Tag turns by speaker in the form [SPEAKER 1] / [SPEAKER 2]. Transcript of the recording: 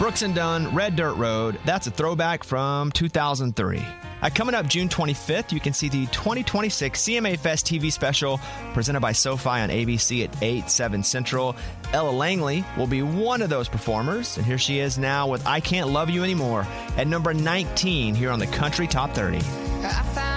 [SPEAKER 1] Brooks and Dunn, Red Dirt Road. That's a throwback from 2003. Coming up June 25th, you can see the 2026 CMA Fest TV special presented by SoFi on ABC at 8, 7 Central. Ella Langley will be one of those performers, and here she is now with I Can't Love You Anymore at number 19 here on the Country Top 30.